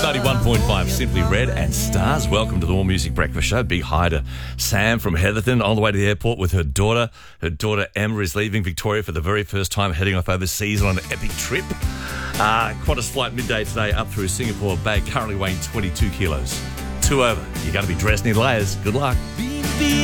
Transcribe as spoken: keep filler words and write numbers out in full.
ninety-one point five Simply Red and Stars. Welcome to the All Music Breakfast Show. Big hi to Sam from Heatherton on the way to the airport with her daughter. Her daughter Emma is leaving Victoria for the very first time, heading off overseas on an epic trip. Uh, Qantas flight midday today up through Singapore. Bag currently weighing twenty-two kilos. Two over. You got to be dressed in layers. Good luck.